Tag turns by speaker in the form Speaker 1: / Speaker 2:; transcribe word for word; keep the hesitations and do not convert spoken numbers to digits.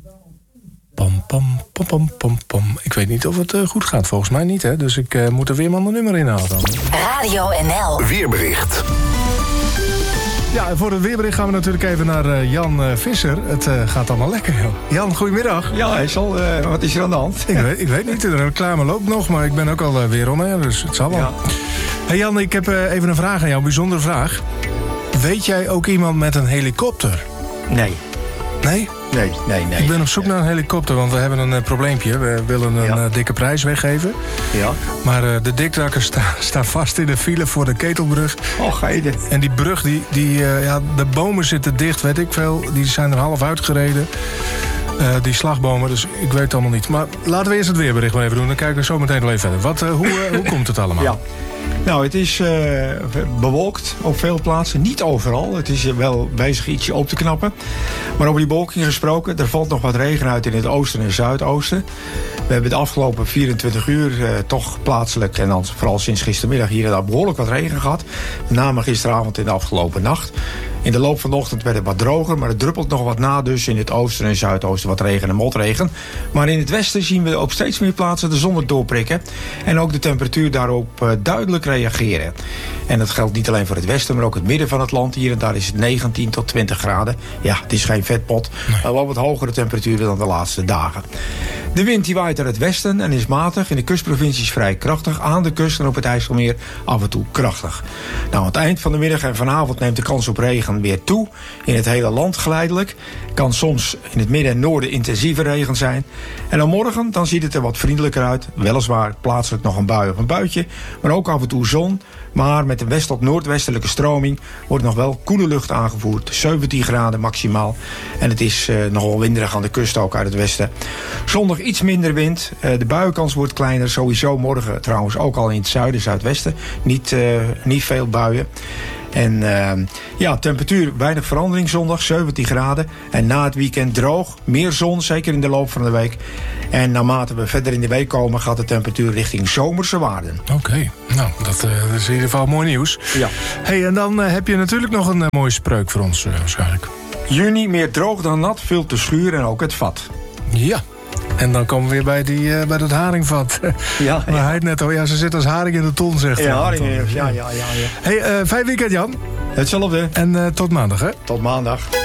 Speaker 1: Pom, pom, pom, pom, pom, pom. Ik weet niet of het uh, goed gaat, volgens mij niet, hè? Dus ik uh, moet er weer maar een nummer inhalen dan.
Speaker 2: Radio N L.
Speaker 3: Weerbericht.
Speaker 1: Ja, en voor het weerbericht gaan we natuurlijk even naar uh, Jan uh, Visser. Het uh, gaat allemaal lekker, joh. Jan, goedemiddag.
Speaker 4: Ja, hij zal, uh, wat is er aan de hand?
Speaker 1: Ik weet, ik weet niet, de reclame loopt nog, maar ik ben ook al uh, weer om, hè, dus het zal wel. Ja. Hey Jan, ik heb uh, even een vraag aan jou, een bijzondere vraag. Weet jij ook iemand met een helikopter?
Speaker 4: Nee.
Speaker 1: Nee?
Speaker 4: Nee, nee, nee.
Speaker 1: Ik ben op zoek naar een helikopter, want we hebben een uh, probleempje. We willen een ja. uh, dikke prijs weggeven.
Speaker 4: Ja.
Speaker 1: Maar uh, de dikdakkers staan sta vast in de file voor de Ketelbrug.
Speaker 4: Oh, geide.
Speaker 1: En die brug, die, die, uh, ja, de bomen zitten dicht, weet ik veel. Die zijn er half uitgereden. Uh, die slagbomen, dus ik weet het allemaal niet. Maar laten we eerst het weerbericht maar even doen. Dan kijken we zo meteen wel even verder. Wat, uh, hoe, uh, hoe komt het allemaal?
Speaker 4: Ja. Nou, het is uh, bewolkt op veel plaatsen. Niet overal. Het is wel bezig ietsje op te knappen. Maar over die bewolking gesproken, er valt nog wat regen uit in het oosten en zuidoosten. We hebben de afgelopen vierentwintig uur uh, toch plaatselijk, en dan vooral sinds gistermiddag hier en daar behoorlijk wat regen gehad. Met name gisteravond en de afgelopen nacht. In de loop van de ochtend werd het wat droger, maar het druppelt nog wat na dus in het oosten en zuidoosten wat regen en motregen. Maar in het westen zien we op steeds meer plaatsen de zon doorprikken en ook de temperatuur daarop uh, duidelijk reageren. En dat geldt niet alleen voor het westen, maar ook het midden van het land. Hier en daar is het negentien tot twintig graden. Ja, het is geen vetpot, nee. Maar wel wat hogere temperaturen dan de laatste dagen. De wind die waait uit het westen en is matig. In de kustprovincies vrij krachtig. Aan de kust en op het IJsselmeer af en toe krachtig. Nou, aan het eind van de middag en vanavond neemt de kans op regen weer toe. In het hele land geleidelijk. Kan soms in het midden en noorden intensieve regen zijn. En dan morgen dan ziet het er wat vriendelijker uit. Weliswaar plaatselijk nog een bui of een buitje. Maar ook af en toe zon. Maar met een west- tot noordwestelijke stroming wordt nog wel koele lucht aangevoerd. zeventien graden maximaal. En het is uh, nogal winderig aan de kust ook uit het westen. Zondag iets minder wind. Uh, de buienkans wordt kleiner. Sowieso morgen trouwens ook al in het zuiden, zuidwesten. Niet, uh, niet veel buien. En uh, ja, temperatuur weinig verandering zondag, zeventien graden. En na het weekend droog, meer zon, zeker in de loop van de week. En naarmate we verder in de week komen, gaat de temperatuur richting zomerse waarden.
Speaker 1: Oké, okay. Nou, dat, uh, dat is in ieder geval mooi nieuws.
Speaker 4: Ja.
Speaker 1: Hey, en dan uh, heb je natuurlijk nog een uh, mooie spreuk voor ons uh, waarschijnlijk.
Speaker 4: Juni, meer droog dan nat, vult de schuur en ook het vat.
Speaker 1: Ja. En dan komen we weer bij, die, uh, bij dat haringvat.
Speaker 4: Ja,
Speaker 1: maar
Speaker 4: ja.
Speaker 1: hij net al, ja, ze zit als haring in de ton, zegt hij.
Speaker 4: Ja, haring, ja, ja, ja, ja.
Speaker 1: Hey, uh, fijn weekend, Jan.
Speaker 4: Hetzelfde.
Speaker 1: En uh, tot maandag, hè?
Speaker 4: Tot maandag.